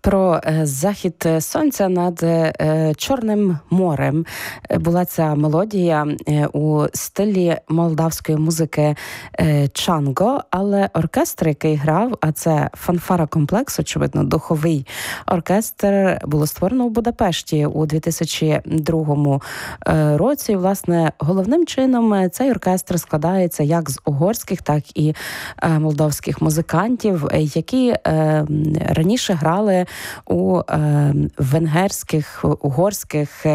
Про захід сонця над Чорним морем була ця мелодія у стилі молдавської музики чанго, але оркестр, який грав, а це фанфара комплекс, очевидно, духовий оркестр, було створено у Будапешті у 2002 році. І, власне, головним чином цей оркестр складається як з угорських, так і молдавських музикантів, які раніше грали у венгерських, угорських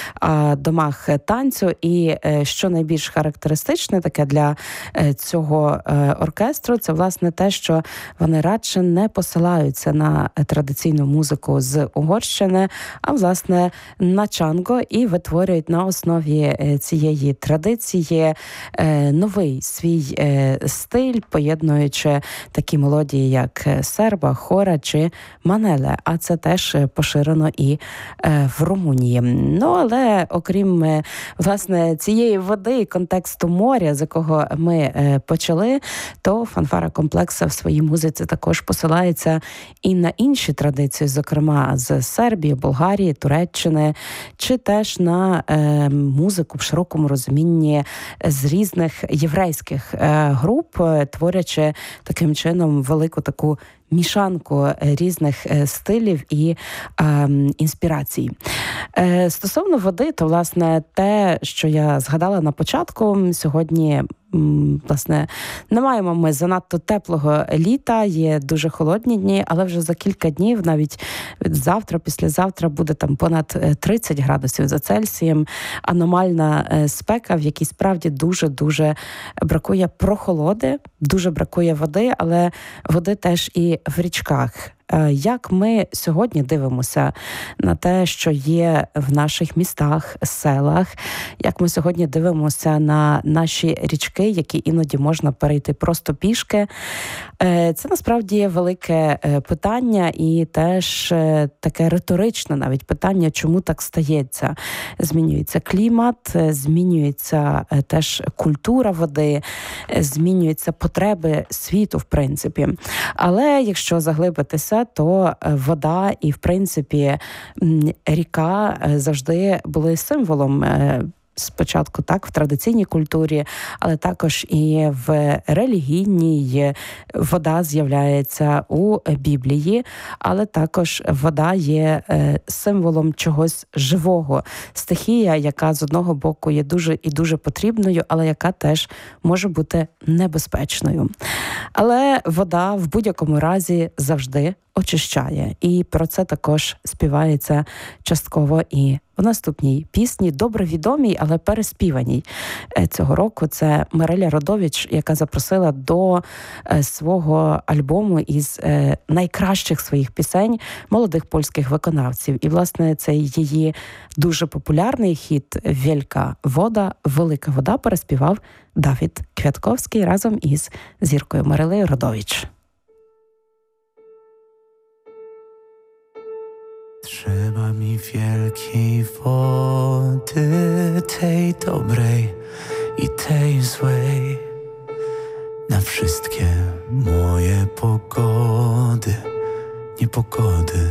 домах танцю. І що найбільш характеристичне таке для цього оркестру, це, власне, те, що вони радше не посилаються на традиційну музику з Угорщини, а, власне, на чанго, і витворюють на основі цієї традиції новий свій стиль, поєднуючи такі мелодії, як серба, хора чи манеле, а це теж поширено і в Румунії. Ну, але окрім, власне, цієї води і контексту моря, з якого ми почали, то фанфара комплекса в своїй музиці також посилається і на інші традиції, зокрема з Сербії, Болгарії, Туреччини, чи теж на музику в широкому розумінні з різних єврейських груп, творячи таким чином велику таку мішанку різних стилів і інспірацій. Стосовно води, то, власне, те, що я згадала на початку, сьогодні, власне, не маємо ми занадто теплого літа, є дуже холодні дні, але вже за кілька днів, навіть завтра, післязавтра, буде там понад 30 градусів за Цельсієм, аномальна спека, в якій справді дуже-дуже бракує прохолоди, дуже бракує води, але води теж і в річках. Як ми сьогодні дивимося на те, що є в наших містах, селах, як ми сьогодні дивимося на наші річки, які іноді можна перейти просто пішки, це насправді велике питання і теж таке риторичне навіть питання, чому так стається. Змінюється клімат, змінюється теж культура води, змінюються потреби світу, в принципі. Але якщо заглибитися, то вода і, в принципі, ріка завжди були символом спочатку так в традиційній культурі, але також і в релігійній. Вода з'являється у Біблії, але також вода є символом чогось живого. Стихія, яка з одного боку є дуже і дуже потрібною, але яка теж може бути небезпечною. Але вода в будь-якому разі завжди очищає. І про це також співається частково і в наступній пісні, добре відомій, але переспіваній цього року. Це Мариля Родович, яка запросила до свого альбому із найкращих своїх пісень молодих польських виконавців. І, власне, цей її дуже популярний хіт «Велька вода», «Велика вода» переспівав Давід Квятковський разом із зіркою Марилею Родович. Trzeba mi wielkiej wody, tej dobrej i tej złej, na wszystkie moje pogody, niepogody.